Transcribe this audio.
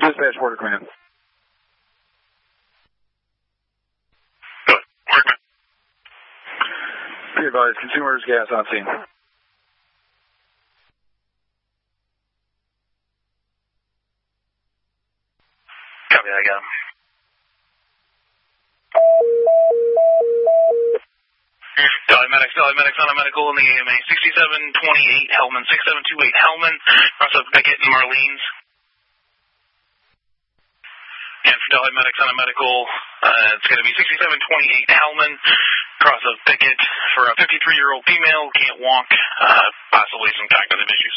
Dispatch Border Command. Good. Workman. Be advised, consumers gas on scene. Copy that, got him. Delhi Medics on a medical in the AMA. 6728 Hellman, 6728 Hellman. Cross up Beckett and Marlene's. And for Delhi Medics on a medical, it's going to be 6728 Hellman. Cross up Beckett for a 53-year-old female, can't walk, possibly some cognitive issues.